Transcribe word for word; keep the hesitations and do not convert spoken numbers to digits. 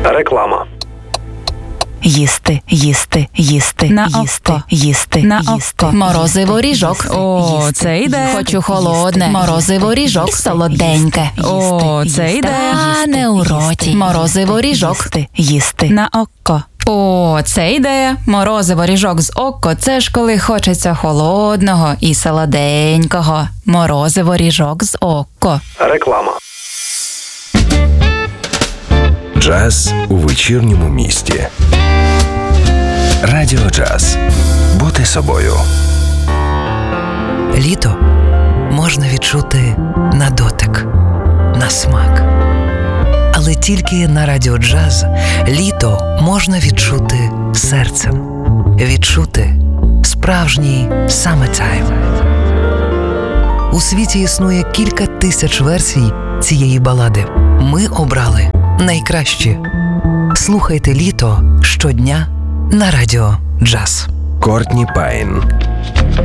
Реклама. Їсти, їсти, їсти, На їсти, око. їсти, На їсти. око. Морозиво ріжок. О, їсти, це ідея. їсти, Хочу холодне. їсти, Морозиво ріжок. їсти, Солоденьке. О, їсти, це їсти, ідея. їсти, А не у їсти, роті. їсти, Морозиво ріжок. Їсти, їсти. На око. О, це ідея. Морозиво ріжок з око – це ж коли хочеться холодного і солоденького. Морозиво ріжок з око. Реклама. Джаз у вечірньому місті. Радіо Джаз. Бути собою. Літо можна відчути на дотик, на смак. Але тільки на Радіо Джаз літо можна відчути серцем. Відчути справжній summertime. У світі існує кілька тисяч версій цієї балади. Ми обрали найкращі. Слухайте літо щодня на Радіо Джаз. Кортні Пайн.